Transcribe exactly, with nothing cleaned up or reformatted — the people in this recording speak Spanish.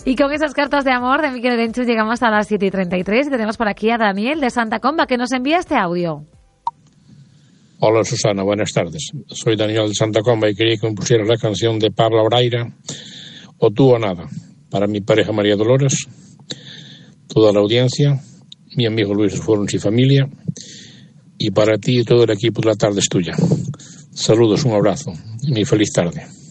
Y con esas cartas de amor de Miquel Erenchu llegamos a las siete y treinta y tres y tenemos por aquí a Daniel de Santa Comba que nos envía este audio. Hola Susana, buenas tardes. Soy Daniel de Santa Comba y quería que me pusieras la canción de Parla Oraira, O tú o nada, para mi pareja María Dolores, toda la audiencia, mi amigo Luis Forns y familia, y para ti y todo el equipo de La Tarde es Tuya. Saludos, un abrazo y muy feliz tarde.